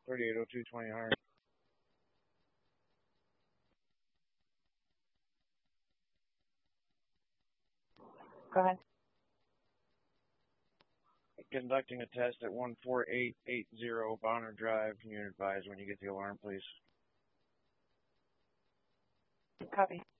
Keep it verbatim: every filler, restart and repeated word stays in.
thirty-eight oh two twenty hundred. Go ahead. Conducting a test at one four eight eight zero Bonner Drive. Can you advise when you get the alarm, please? Copy.